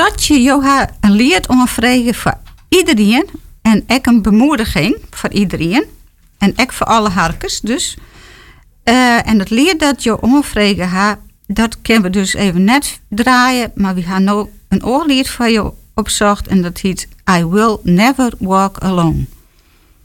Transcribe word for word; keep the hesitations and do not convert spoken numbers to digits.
dat je je een lied onvregen voor iedereen. En ook een bemoediging voor iedereen. En ook voor alle harkers dus. Uh, en het lied dat je onvregen ha, dat kunnen we dus even net draaien. Maar we gaan nu een oorlied voor je opzocht. En dat heet I Will Never Walk Alone.